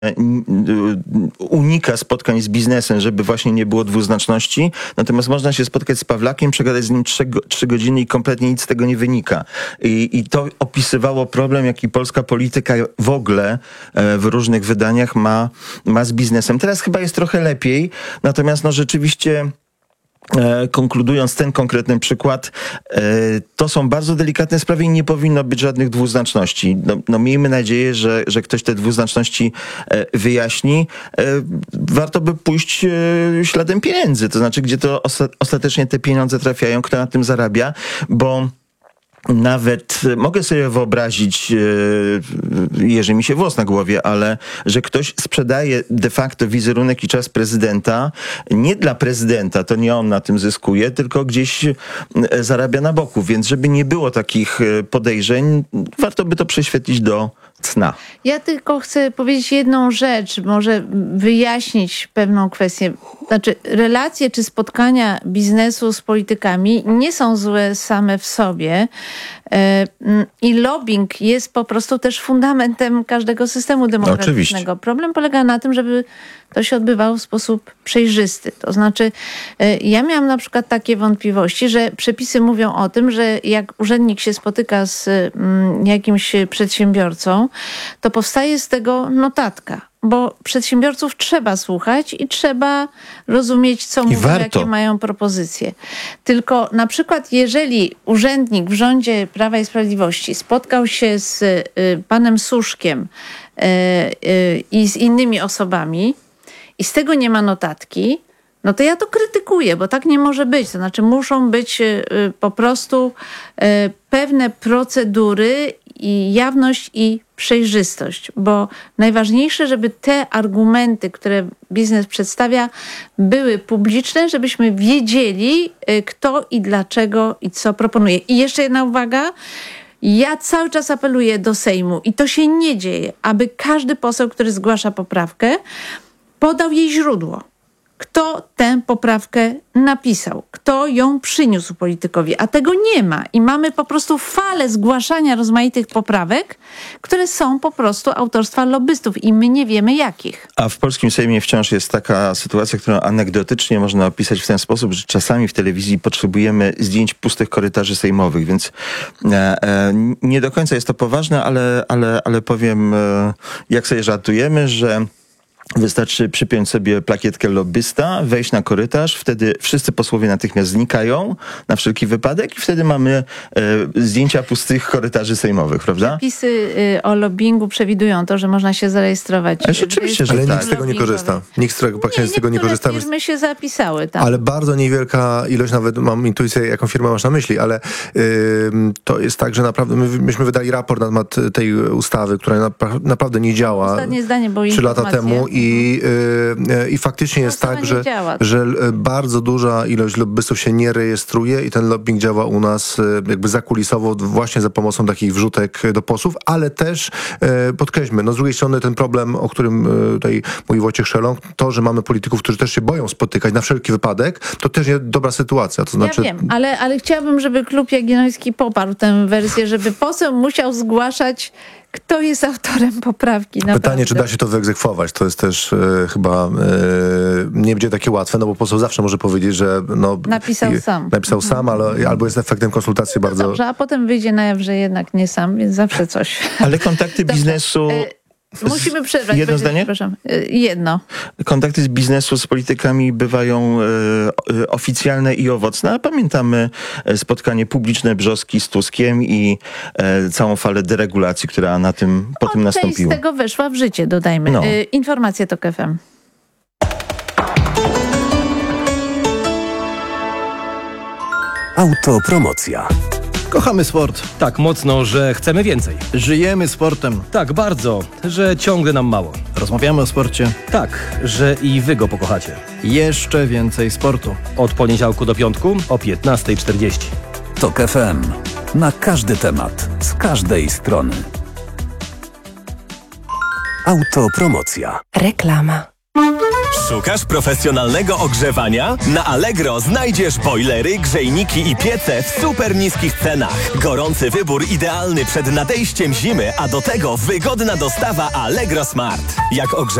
unika spotkań z biznesem, żeby właśnie nie było dwuznaczności. Natomiast można się spotkać z Pawlakiem, przegadać z nim 3 godziny i kompletnie nic z tego nie wynika. I to opisywało problem, jaki polska polityka w ogóle w różnych wydaniach ma z biznesem. Teraz chyba jest trochę lepiej, natomiast rzeczywiście konkludując ten konkretny przykład, to są bardzo delikatne sprawy i nie powinno być żadnych dwuznaczności. Miejmy nadzieję, że ktoś te dwuznaczności wyjaśni. Warto by pójść śladem pieniędzy, to znaczy, gdzie to ostatecznie te pieniądze trafiają, kto na tym zarabia, bo nawet mogę sobie wyobrazić, jeży mi się włos na głowie, ale że ktoś sprzedaje de facto wizerunek i czas prezydenta nie dla prezydenta, to nie on na tym zyskuje, tylko gdzieś zarabia na boku. Więc żeby nie było takich podejrzeń, warto by to prześwietlić do cna. Ja tylko chcę powiedzieć jedną rzecz, może wyjaśnić pewną kwestię. Znaczy, relacje czy spotkania biznesu z politykami nie są złe same w sobie i lobbying jest po prostu też fundamentem każdego systemu demokratycznego. Oczywiście. Problem polega na tym, żeby to się odbywało w sposób przejrzysty. To znaczy, ja miałam na przykład takie wątpliwości, że przepisy mówią o tym, że jak urzędnik się spotyka z jakimś przedsiębiorcą, to powstaje z tego notatka. Bo przedsiębiorców trzeba słuchać i trzeba rozumieć, co mówią, jakie mają propozycje. Tylko na przykład, jeżeli urzędnik w rządzie Prawa i Sprawiedliwości spotkał się z panem Suszkiem i z innymi osobami i z tego nie ma notatki, no to ja to krytykuję, bo tak nie może być. To znaczy muszą być po prostu pewne procedury i jawność i przejrzystość, bo najważniejsze, żeby te argumenty, które biznes przedstawia, były publiczne, żebyśmy wiedzieli, kto i dlaczego i co proponuje. I jeszcze jedna uwaga. Ja cały czas apeluję do Sejmu i to się nie dzieje, aby każdy poseł, który zgłasza poprawkę, podał jej źródło. Kto tę poprawkę napisał, kto ją przyniósł politykowi, a tego nie ma. I mamy po prostu falę zgłaszania rozmaitych poprawek, które są po prostu autorstwa lobbystów i my nie wiemy jakich. A w polskim Sejmie wciąż jest taka sytuacja, którą anegdotycznie można opisać w ten sposób, że czasami w telewizji potrzebujemy zdjęć pustych korytarzy sejmowych, więc nie do końca jest to poważne, ale powiem, jak sobie żartujemy, że wystarczy przypiąć sobie plakietkę lobbysta, wejść na korytarz, wtedy wszyscy posłowie natychmiast znikają na wszelki wypadek i wtedy mamy zdjęcia pustych korytarzy sejmowych, prawda? Przepisy o lobbingu przewidują to, że można się zarejestrować. Oczywiście, że ale tak. nikt z tego nie korzysta. Nikt z tego nie korzysta. Firmy się zapisały tam. Ale bardzo niewielka ilość, nawet mam intuicję, jaką firmę masz na myśli, ale to jest tak, że naprawdę myśmy wydali raport na temat tej ustawy, która naprawdę nie działa. Ostatnie zdanie, bo 3 lata temu i faktycznie jest tak, że bardzo duża ilość lobbystów się nie rejestruje i ten lobbying działa u nas jakby zakulisowo właśnie za pomocą takich wrzutek do posłów, ale też podkreślmy, z drugiej strony ten problem, o którym tutaj mówi Wojciech Szelong, to, że mamy polityków, którzy też się boją spotykać na wszelki wypadek, to też jest dobra sytuacja. To znaczy... Ja wiem, ale chciałabym, żeby Klub Jagielloński poparł tę wersję, żeby poseł musiał zgłaszać, kto jest autorem poprawki. Naprawdę. Pytanie, czy da się to wyegzekwować? To jest też chyba nie będzie takie łatwe, bo poseł zawsze może powiedzieć, że napisał sam, ale albo jest efektem konsultacji bardzo... Dobrze, a potem wyjdzie na jaw, że jednak nie sam, więc zawsze coś. Ale kontakty biznesu... Musimy przerwać. Jedno zdanie? Przepraszam. Jedno. Kontakty z biznesu z politykami bywają oficjalne i owocne, ale pamiętamy spotkanie publiczne Brzozki z Tuskiem i całą falę deregulacji, która po tym nastąpiła. Część z tego weszła w życie, dodajmy. Informacje TOK FM. Autopromocja. Kochamy sport. Tak mocno, że chcemy więcej. Żyjemy sportem. Tak bardzo, że ciągle nam mało. Rozmawiamy o sporcie. Tak, że i wy go pokochacie. Jeszcze więcej sportu. Od poniedziałku do piątku o 15:40. TOK FM. Na każdy temat, z każdej strony. Autopromocja. Reklama. Szukasz profesjonalnego ogrzewania? Na Allegro znajdziesz bojlery, grzejniki i piece w super niskich cenach. Gorący wybór idealny przed nadejściem zimy, a do tego wygodna dostawa Allegro Smart. Jak